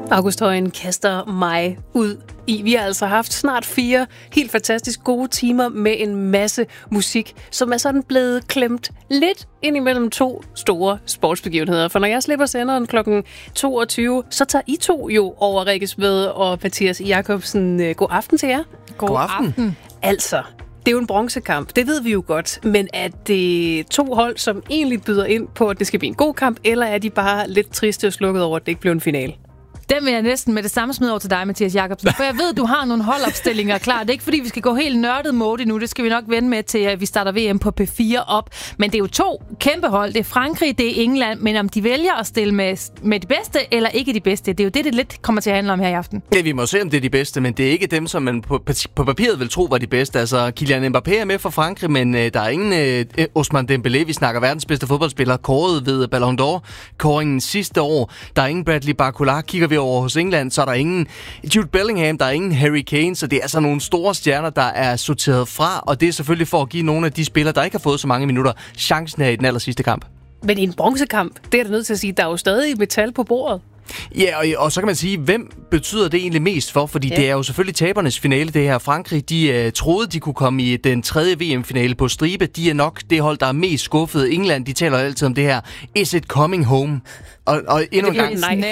August Højen kaster mig ud i. Vi har altså haft snart 4 helt fantastisk gode timer med en masse musik, som er sådan blevet klemt lidt ind imellem 2 store sportsbegivenheder. For når jeg slipper senderen kl. 22, så tager I to jo over, Rikke Sved og Mathias Jakobsen. God aften til jer. God aften. Altså, det er jo en bronzekamp, det ved vi jo godt, men er det 2 hold, som egentlig byder ind på, at det skal blive en god kamp, eller er de bare lidt triste og slukket over, at det ikke blev en finale? Den vil jeg næsten med det samme smide over til dig, Mathias Jakobsen. For jeg ved, du har nogle holdopstillinger klar. Det er ikke, fordi vi skal gå helt nørdet mode nu. Det skal vi nok vende med til, at vi starter VM på P4 op. Men det er jo 2 kæmpe hold. Det er Frankrig, det er England. Men om de vælger at stille med de bedste eller ikke de bedste, det er jo det lidt kommer til at handle om her i aften. Ja, vi må se, om det er de bedste, men det er ikke dem, som man på papiret vil tro var de bedste. Altså, Kylian Mbappé er med for Frankrig, men der er ingen Ousmane Dembélé. Vi snakker verdens bedste fodboldspiller, kåret ved Ballon d'Or-kåringen sidste år. Der er ingen Bradley Barcola. Kigger vi over hos England, så er der ingen Jude Bellingham, der er ingen Harry Kane, så det er altså nogle store stjerner, der er sorteret fra, og det er selvfølgelig for at give nogle af de spillere, der ikke har fået så mange minutter, chancen her i den aller sidste kamp. Men i en bronzekamp, det er der nødt til at sige, der er jo stadig metal på bordet. Ja, og så kan man sige, hvem betyder det egentlig mest for? Fordi det er jo selvfølgelig tabernes finale, det her. Frankrig, de troede, de kunne komme i den 3. VM-finale på stribe. De er nok det hold, der er mest skuffet. England, de taler altid om det her. Is it coming home? Og endnu en gang,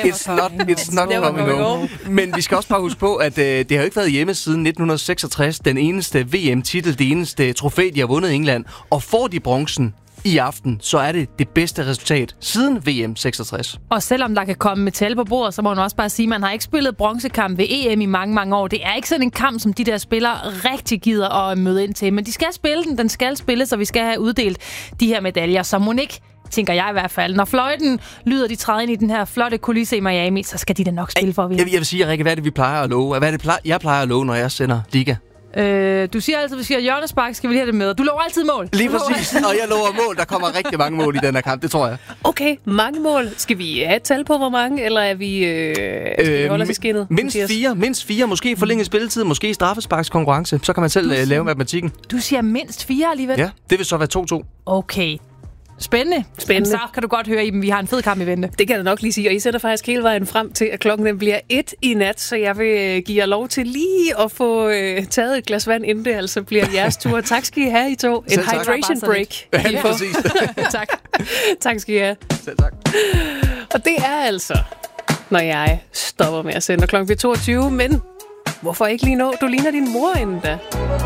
it's not coming home. Men vi skal også bare huske på, at det har jo ikke været hjemme siden 1966. Den eneste VM-titel, det eneste trofæ, de har vundet i England. Og får de bronzen i aften, så er det bedste resultat siden VM 66. Og selvom der kan komme metal på bordet, så må man også bare sige, at man har ikke spillet bronzekamp ved EM i mange, mange år. Det er ikke sådan en kamp, som de der spillere rigtig gider at møde ind til. Men de skal spille den skal spilles, og vi skal have uddelt de her medaljer. Så må ikke, tænker jeg i hvert fald. Når fløjten lyder, de træder ind i den her flotte kulisse i Miami, så skal de da nok spille for at vinde. Jeg vil sige, Rikke, hvad er det, vi plejer at love? Hvad er det, jeg plejer at love, når jeg sender liga? Du siger altid, at vi siger hjørnespark, skal vi lige have det med. Du lover altid mål. Lige præcis, og jeg lover mål. Der kommer rigtig mange mål i den her kamp, det tror jeg. Okay, mange mål. Skal vi have et tal på, hvor mange, eller er vi skal vi holde os i skinnet? Mindst 4, måske forlænget spilletid, måske straffesparkskonkurrence. Så kan man selv lave matematikken. Du siger mindst 4 alligevel? Ja, det vil så være 2-2. Okay. Spændende. Jamen, så kan du godt høre, at vi har en fed kamp i vente. Det kan jeg nok lige sige, og I sætter faktisk hele vejen frem til, at klokken den bliver 1 i nat, så jeg vil give jer lov til lige at få taget et glas vand, inden det altså bliver jeres tur. Tak skal I have, I to. En hydration break. Ja, præcis. Tak. Tak skal I have. Selv tak. Og det er altså, når jeg stopper med at sende klokken 22, men hvorfor ikke lige nå? Du ligner din mor inden da.